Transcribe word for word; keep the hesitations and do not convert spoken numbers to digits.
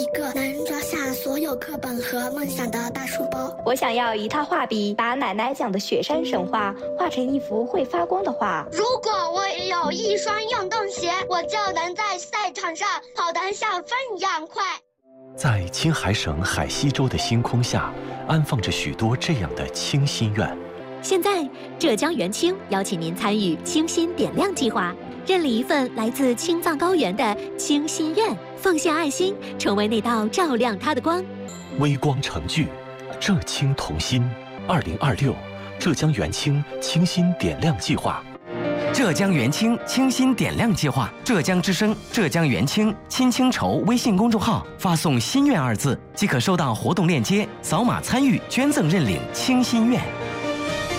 一个能装下所有课本和梦想的大书包。 我想要一套画笔，把奶奶讲的雪山神话画成一幅会发光的画。 如果我也有一双运动鞋，我就能在赛场上跑得像风一样快。 在青海省海西州的星空下，安放着许多这样的清心愿。 现在，浙江元清邀请您参与清心点亮计划，认领一份来自青藏高原的清心愿，奉献爱心，成为那道照亮它的光。 微光成炬，浙青同心。二零二六，浙江元清清心点亮计划。 浙江元清清心点亮计划，浙江之声、浙江元清亲清筹微信公众号发送“心愿”二字，即可收到活动链接，扫码参与捐赠认领清心愿。